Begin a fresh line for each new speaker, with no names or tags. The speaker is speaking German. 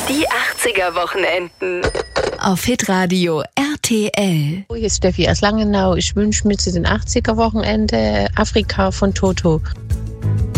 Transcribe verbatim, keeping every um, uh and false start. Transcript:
Die achtziger-Wochenenden. Auf Hitradio R T L.
Hier ist Steffi aus Langenau. Ich wünsche mir zu den achtziger-Wochenende Afrika von Toto.